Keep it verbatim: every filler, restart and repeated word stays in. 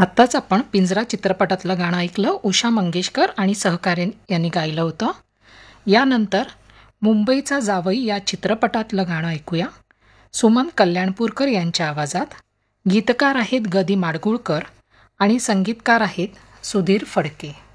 आत्ताच आपण पिंजरा चित्रपटातलं गाणं ऐकलं. उषा मंगेशकर आणि सहकारी यांनी गायलं होतं. यानंतर मुंबईचा जावई या चित्रपटातलं गाणं ऐकूया. सुमन कल्याणपूरकर यांच्या आवाजात. गीतकार आहेत ग. दी. माडगूळकर आणि संगीतकार आहेत सुधीर फडके.